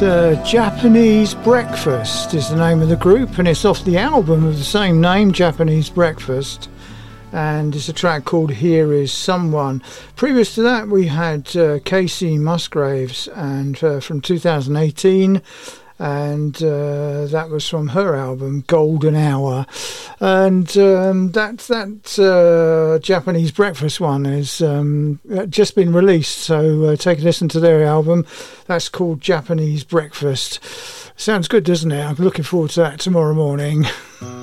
Japanese Breakfast is the name of the group, and it's off the album of the same name, Japanese Breakfast, and it's a track called Here Is Someone. Previous to that we had Casey Musgraves, and from 2018, and that was from her album Golden Hour, and that Japanese Breakfast one has just been released, so take a listen to their album. That's called Japanese Breakfast. Sounds good, doesn't it? I'm looking forward to that tomorrow morning.